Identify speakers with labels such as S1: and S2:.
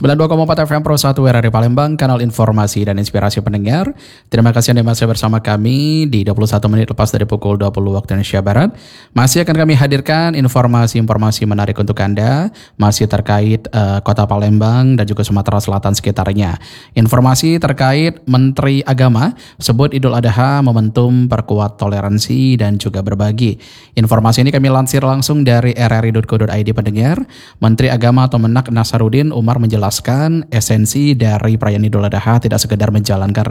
S1: 92,4 FM Pro 1 RRI Palembang, kanal informasi dan inspirasi pendengar. Terima kasih Anda masih bersama kami di 21 menit lepas dari pukul 20 waktu Indonesia Barat. Masih akan kami hadirkan informasi-informasi menarik untuk Anda, masih terkait kota Palembang dan juga Sumatera Selatan sekitarnya. Informasi terkait Menteri Agama sebut Idul Adha momentum perkuat toleransi dan juga berbagi. Informasi ini kami lansir langsung dari rri.co.id pendengar. Menteri Agama atau Menak Nasaruddin Umar menjelaskan esensi dari perayaan Idul Adha tidak sekedar menjalankan